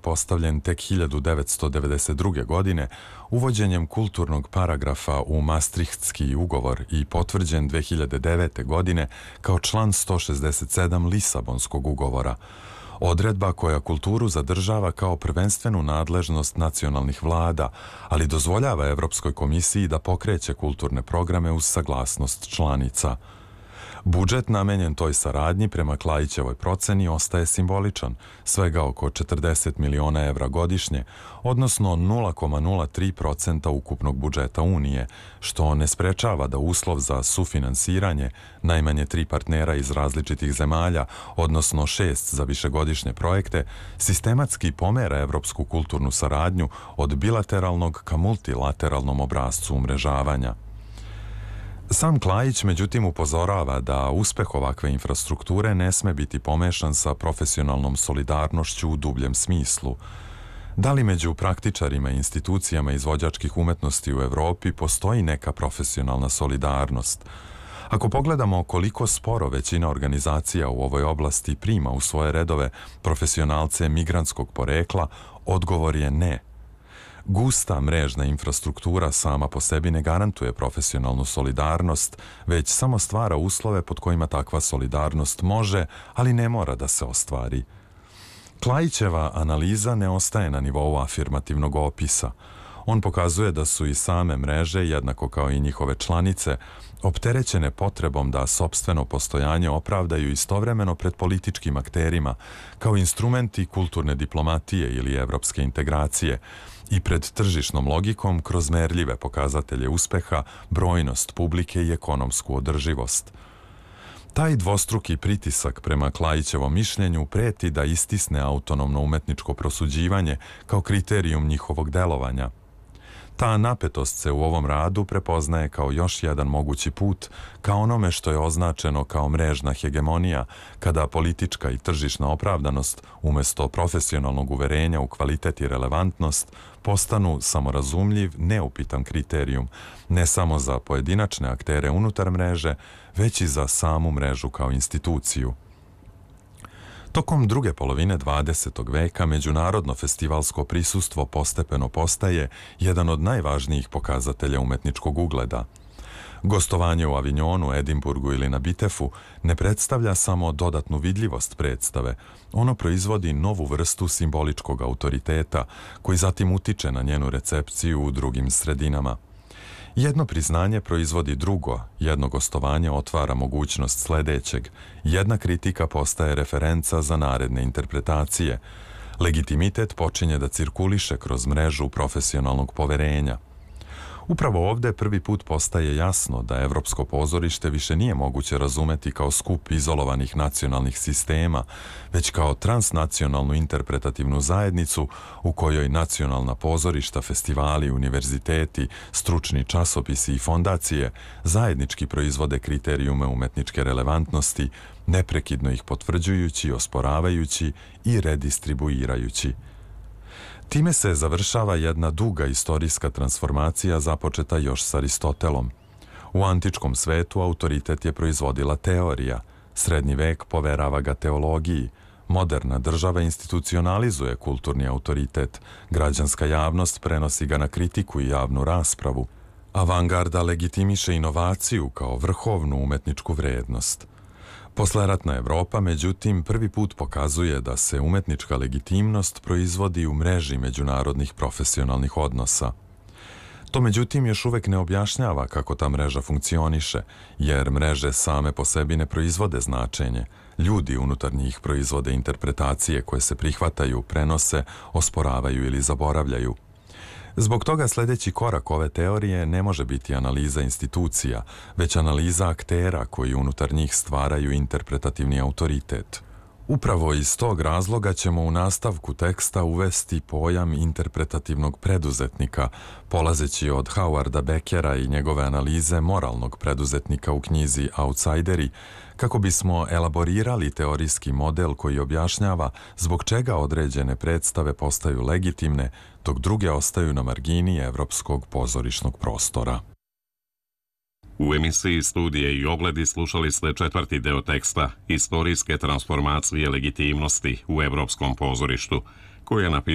uspostavljen tek 1992. godine uvođenjem kulturnog paragrafa u Maastrichtski ugovor i potvrđen 2009. godine kao član 167 Lisabonskog ugovora. Odredba koja kulturu zadržava kao prvenstvenu nadležnost nacionalnih vlada, ali dozvoljava Evropskoj komisiji da pokreće kulturne programe uz saglasnost članica. Budžet namenjen toj saradnji prema Klajićevoj proceni ostaje simboličan, svega oko 40 miliona evra godišnje, odnosno 0,03% ukupnog budžeta Unije, što ne sprečava da uslov za sufinansiranje najmanje 3 partnera iz različitih zemalja, odnosno 6 za višegodišnje projekte, sistematski pomera evropsku kulturnu saradnju od bilateralnog ka multilateralnom obrascu umrežavanja. Sam Klajić, međutim, upozorava da uspeh ovakve infrastrukture ne sme biti pomešan sa profesionalnom solidarnošću u dubljem smislu. Da li među praktičarima i institucijama izvođačkih umetnosti u Evropi postoji neka profesionalna solidarnost? Ako pogledamo koliko sporo većina organizacija u ovoj oblasti prima u svoje redove profesionalce migrantskog porekla, odgovor je ne. Gusta mrežna infrastruktura sama po sebi ne garantuje profesionalnu solidarnost, već samo stvara uslove pod kojima takva solidarnost može, ali ne mora da se ostvari. Klajićeva analiza ne ostaje na nivou afirmativnog opisa. On pokazuje da su i same mreže, jednako kao i njihove članice, opterećene potrebom da sopstveno postojanje opravdaju istovremeno pred političkim akterima, kao instrumenti kulturne diplomatije ili evropske integracije, i pred tržišnom logikom kroz merljive pokazatelje uspeha, brojnost publike i ekonomsku održivost. Taj dvostruki pritisak prema Klajićevom mišljenju preti da istisne autonomno umetničko prosuđivanje kao kriterijum njihovog delovanja. Ta napetost se u ovom radu prepoznaje kao još jedan mogući put ka onome što je označeno kao mrežna hegemonija, kada politička i tržišna opravdanost umjesto profesionalnog uverenja u kvalitet i relevantnost postanu samorazumljiv, neupitan kriterijum, ne samo za pojedinačne aktere unutar mreže, već i za samu mrežu kao instituciju. Tokom druge polovine 20. veka međunarodno festivalsko prisustvo postepeno postaje jedan od najvažnijih pokazatelja umetničkog ugleda. Gostovanje u Avignonu, Edinburgu ili na Bitefu ne predstavlja samo dodatnu vidljivost predstave, ono proizvodi novu vrstu simboličkog autoriteta koji zatim utiče na njenu recepciju u drugim sredinama. Jedno priznanje proizvodi drugo, jedno gostovanje otvara mogućnost sledećeg, jedna kritika postaje referenca za naredne interpretacije. Legitimitet počinje da cirkuliše kroz mrežu profesionalnog poverenja. Upravo ovde prvi put postaje jasno da evropsko pozorište više nije moguće razumeti kao skup izolovanih nacionalnih sistema, već kao transnacionalnu interpretativnu zajednicu u kojoj nacionalna pozorišta, festivali, univerziteti, stručni časopisi i fondacije zajednički proizvode kriterijume umetničke relevantnosti, neprekidno ih potvrđujući, osporavajući i redistribuirajući. Time se završava jedna duga istorijska transformacija započeta još s Aristotelom. U antičkom svetu autoritet je proizvodila teorija, srednji vek poverava ga teologiji, moderna država institucionalizuje kulturni autoritet, građanska javnost prenosi ga na kritiku i javnu raspravu, avangarda legitimiše inovaciju kao vrhovnu umetničku vrednost. Posleratna Evropa, međutim, prvi put pokazuje da se umetnička legitimnost proizvodi u mreži međunarodnih profesionalnih odnosa. To, međutim, još uvek ne objašnjava kako ta mreža funkcioniše, jer mreže same po sebi ne proizvode značenje. Ljudi unutar njih proizvode interpretacije koje se prihvataju, prenose, osporavaju ili zaboravljaju. Zbog toga sljedeći korak ove teorije ne može biti analiza institucija, već analiza aktera koji unutar njih stvaraju interpretativni autoritet. Upravo iz tog razloga ćemo u nastavku teksta uvesti pojam interpretativnog preduzetnika, polazeći od Howarda Beckera i njegove analize moralnog preduzetnika u knjizi Outsideri, kako bismo elaborirali teorijski model koji objašnjava zbog čega određene predstave postaju legitimne, dok druge ostaju na margini evropskog pozorišnog prostora. U emisiji Studije i ogledi slušali ste četvrti deo teksta Istorijske transformacije legitimnosti u evropskom pozorištu, koje je napisao